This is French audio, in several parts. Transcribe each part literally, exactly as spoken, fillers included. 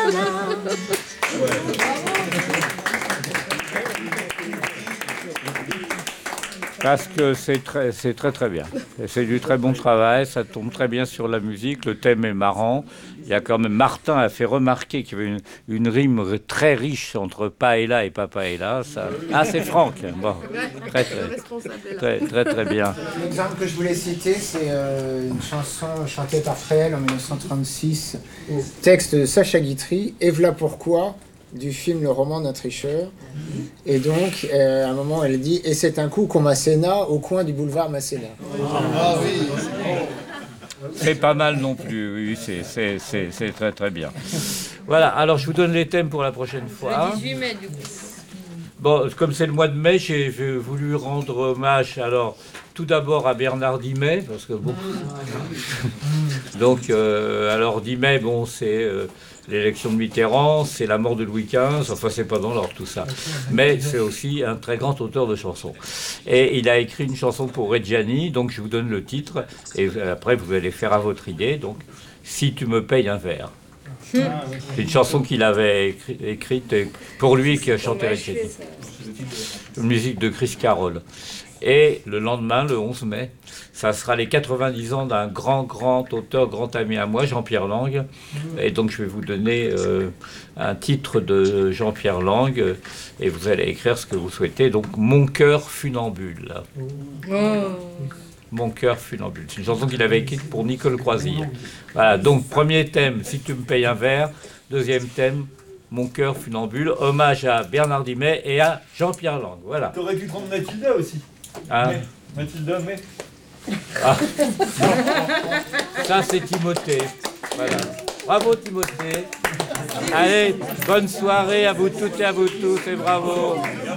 Parce que c'est très, c'est très très bien. Et c'est du très bon travail, ça tombe très bien sur la musique, le thème est marrant. Il y a quand même, Martin a fait remarquer qu'il y avait une, une rime très riche entre paella et papaella. Ça... Ah, c'est Franck. Bon, très très, très, très, très bien. L'exemple que je voulais citer, c'est euh, une chanson chantée par Fréhel en mille neuf cent trente-six, texte de Sacha Guitry, et voilà pourquoi, du film Le roman d'un tricheur. Et donc, euh, à un moment, elle dit « Et c'est un coup qu'on Masséna au coin du boulevard Masséna. » Ah oui. C'est pas mal non plus, oui, c'est, c'est, c'est, c'est très très bien. Voilà, alors je vous donne les thèmes pour la prochaine fois. Le dix-huit mai, du coup. Bon, comme c'est le mois de mai, j'ai voulu rendre hommage, alors, tout d'abord à Bernard Dimet, parce que bon... Donc, euh, alors Dimet, bon, c'est... Euh, l'élection de Mitterrand, c'est la mort de Louis quinze, enfin c'est pas dans l'ordre tout ça, mais c'est aussi un très grand auteur de chansons. Et il a écrit une chanson pour Reggiani, donc je vous donne le titre, et après vous allez faire à votre idée, donc « Si tu me payes un verre ». C'est une chanson qu'il avait écrit, écrite pour lui qui a chanté Reggiani. Une musique de Chris Carroll. Et le lendemain, le onze mai, ça sera les quatre-vingt-dix ans d'un grand, grand auteur, grand ami à moi, Jean-Pierre Lang. Et donc, je vais vous donner euh, un titre de Jean-Pierre Lang et vous allez écrire ce que vous souhaitez. Donc, Mon cœur funambule. Oh. Mon cœur funambule. C'est une chanson qu'il avait écrite pour Nicole Croisille. Voilà, donc, premier thème, Si tu me payes un verre. Deuxième thème, Mon cœur funambule. Hommage à Bernard Dimet et à Jean-Pierre Lang. Voilà. T'aurais pu prendre Mathilda aussi. Ah. Mais, Mathilda, mais... Ah. Ça, c'est Timothée. Voilà. Bravo, Timothée. Allez, bonne soirée à vous toutes et à vous tous, et bravo.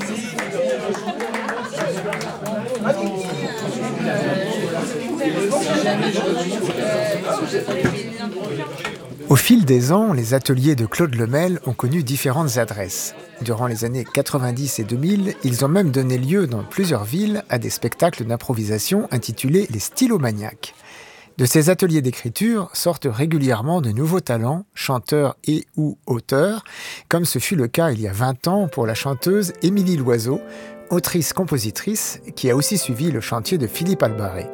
Au fil des ans, les ateliers de Claude Lemel ont connu différentes adresses. Durant les années quatre-vingt-dix et deux mille, ils ont même donné lieu dans plusieurs villes à des spectacles d'improvisation intitulés les Stylomaniacs. De ces ateliers d'écriture sortent régulièrement de nouveaux talents, chanteurs et ou auteurs, comme ce fut le cas il y a vingt ans pour la chanteuse Émilie Loiseau, autrice-compositrice qui a aussi suivi le chantier de Philippe Albaré.